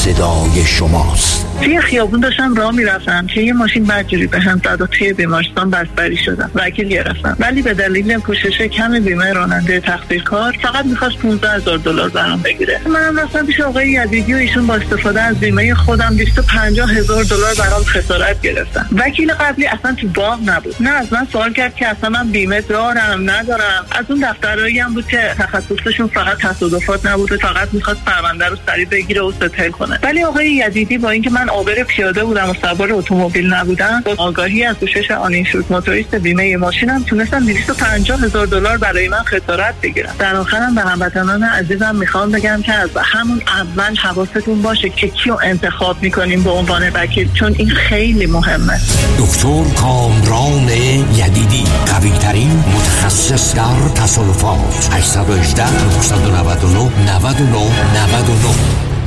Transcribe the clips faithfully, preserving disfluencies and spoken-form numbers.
صدای شماست. توی خیابون داشتم راه میرفتم که یه ماشین بدجوری به هم زد و توی بیمارستان بستری شدم. وکیل گرفتم ولی به دلیل پوشش کم بیمه راننده تقصیرکار فقط می‌خواست پانزده هزار دلار برام بگیره. منم رفتم پیش آقای یزیدی و ایشون با استفاده از بیمه خودم دویست و پنجاه هزار دلار برام خسارت گرفتن. وکیل قبلی اصلا تو باغ نبود. نه از من سوال کرد که اصلا من بیمه دارم ندارم. از اون دفترایی هم بود که تخصصشون فقط تصادفات نبود، فقط می‌خواست پرونده رو سریع بگیره و ستل کنه. ولی آقای یزیدی با اینکه من عابر پیاده بودم و سوار اتومبیل نبودم، با آگاهی از پوشش آنینشورد موتوریست بیمه ماشینم تونستم دویست و پنجاه هزار دلار برای من خسارت بگیرم. در آخرم به هموطنان عزیزم میخوام بگم که از همون اول حواستون باشه که کیو انتخاب میکنیم به عنوان وکیل، چون این خیلی مهمه. دکتر کامران یدیدی، قوی ترین متخصص در تصادفات. هشت یک هشت نه نه نه نه نه نه.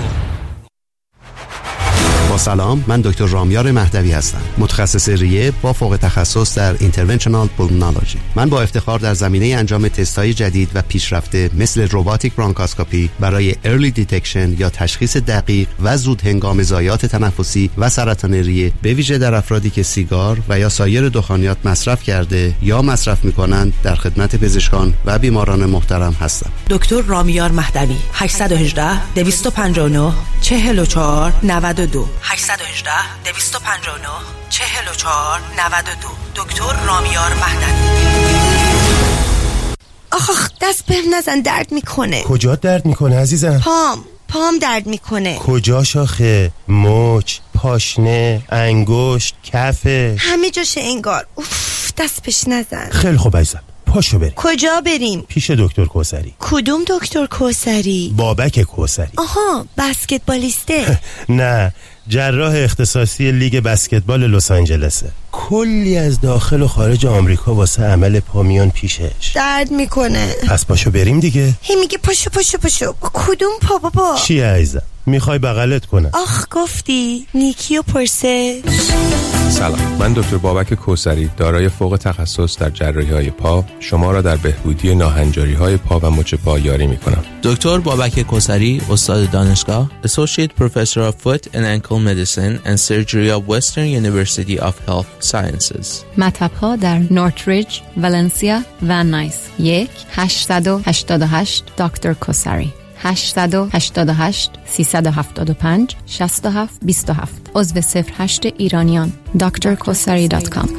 با سلام، من دکتر رامیار مهدوی هستم، متخصص ریه با فوق تخصص در اینترونشنال پولمونولوژی. من با افتخار در زمینه انجام تست‌های جدید و پیشرفته مثل رباتیک برانکاسکوپی برای ارلی دیتکشن یا تشخیص دقیق و زود هنگام ضایعات تنفسی و سرطان ریه، به ویژه در افرادی که سیگار و یا سایر دخانیات مصرف کرده یا مصرف می‌کنند، در خدمت پزشکان و بیماران محترم هستم. دکتر رامیار مهدوی، هشت یک هشت دویست و پنجاه و نه چهل و چهار نود و دو هشت یک هشت دویست و پنجاه و نه چهل و چهار نود و دو. دکتر رامیار مهدوی. آخ آخ دست به نزن، درد میکنه. کجا درد میکنه عزیزم؟ پام پام درد میکنه. کجا شاخه؟ مچ، پاشنه، انگشت، کفه، همه جاشه انگار. اوف دست بهش نزن. خیلی خوب عزیزم، پاشو بریم. کجا بریم؟ پیش دکتر کوثری. کدوم دکتر کوثری؟ بابک کوثری. آها، بسکتبالیسته؟ نه، جراح اختصاصی لیگ بسکتبال لس آنجلسه. کلی از داخل و خارج آمریکا واسه عمل پامیان پیشش. درد میکنه. پس پاشو بریم دیگه. هی میگه پاشو پاشو پاشو. کدوم پا بابا؟ چی عزیزم؟ میخوای بغلت کنم؟ آخ گفتی نیکی و پرسه. سلام، من دکتر بابک کوثری، دارای فوق تخصص در جراحی‌های پا، شما را در بهبودی ناهنجاری‌های پا و مچ پا یاری می‌کنم. دکتر بابک کوثری، استاد دانشگاه، Associate Professor of Foot and Ankle Medicine and Surgery of Western University of Health Sciences. مطب‌ها در نورتریج، ولنسیا و نایس. یک هشت هشت هشت دکتر کوثری. هشت هشت هشت سه هفت پنج شش هفت دو هفت. عضو صفر هشت ایرانیان. دکتر کوثری دات کام.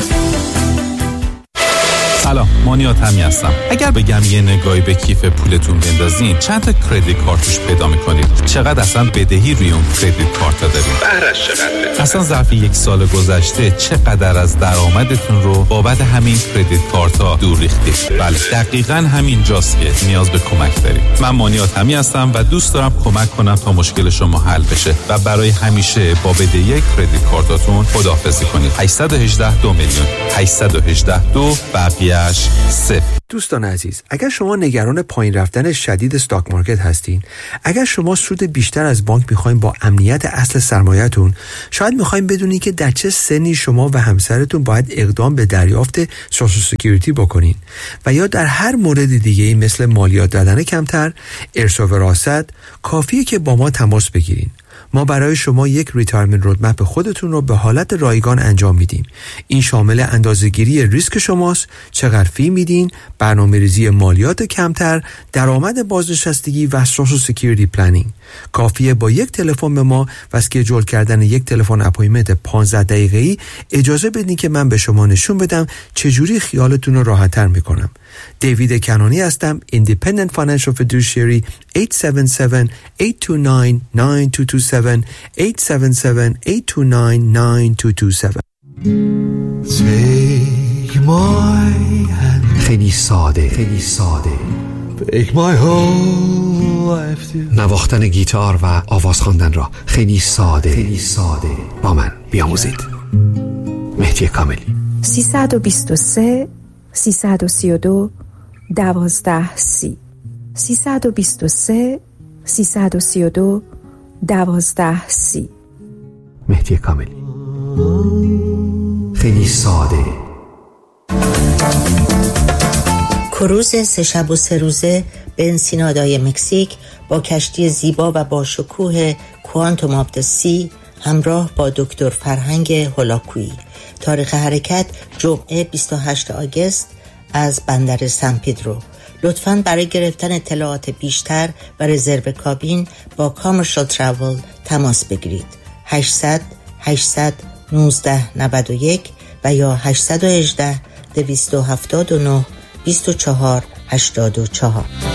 سلام، مانیات همی هستم. اگر بگم یه نگاهی به کیف پولتون بندازین، چند تا کردیت کارتوش پیدا میکنید؟ چقدر اصلا بدهی روی اون کردیت کارت دارید؟ بهرش چقدره؟ اصلا ظرف یک سال گذشته چقدر از درآمدتون رو بابت همین کردیت کارت ها دور ریختید؟ بله، دقیقاً همین جاست که نیاز به کمک دارید. من مانیات همی هستم و دوست دارم کمک کنم تا مشکل شما حل بشه و برای همیشه با بدهی کردیت کارتاتون خداحافظی کنید. هشت یک هشت دو میلیون هشت یک هشت دو بقیه دوستان عزیز، اگر شما نگران پایین رفتن شدید استاک مارکت هستین، اگر شما سود بیشتر از بانک میخواین با امنیت اصل سرمایه‌تون، شاید میخواین بدونین که در چه سنی شما و همسرتون باید اقدام به دریافت سوشال سکیوریتی بکنین و یا در هر مورد دیگه‌ای مثل مالیات دادن کمتر، ارث و وراثت، کافیه که با ما تماس بگیرین. ما برای شما یک ریتایرمنت رودمپ خودتون رو به حالت رایگان انجام میدیم. این شامل اندازه‌گیری ریسک شماست، چقدر فی میدین، برنامه‌ریزی مالیات کمتر، درآمد بازنشستگی و سوشال سکیوریتی پلنینگ. کافیه با یک تلفن به ما و اسکیجول کردن یک تلفن اپایمنت پانزده دقیقه‌ای اجازه بدین که من به شما نشون بدم چجوری خیالتون رو راحت‌تر میکنم. دیوید کنانی هستم، Independent Financial Fiduciary. هشت هفت هفت هشت دو نه نه دو دو هفت هشت هفت هفت هشت دو نه نه دو دو هفت. Take my hand. خیلی ساده، خیلی ساده. Take my whole life to. نواختن گیتار و آواز خواندن را خیلی ساده، خیلی ساده با من بیاموزید. مهدی کاملی. سیصد و بیست و سه سیصد و سی و دو دوازده سی سیصد و بیست و سه سیصد و سی و دو دوازده سی. مهدی کاملی. خیلی ساده. کروز سه شب و سه روزه به انسینادای مکزیک با کشتی زیبا و با شکوه کوانتوم آف دی سی همراه با دکتر فرهنگ هولاکویی. تاریخ حرکت جمعه بیست و هشتم آگوست از بندر سن پدرو. لطفاً برای گرفتن اطلاعات بیشتر و رزرو کابین با کامرشال تراول تماس بگیرید. هشتصد هشتصد نوزده نود و یک و یا هشت یک هشت دویست و هفتاد و نه بیست و چهار هشتاد و چهار.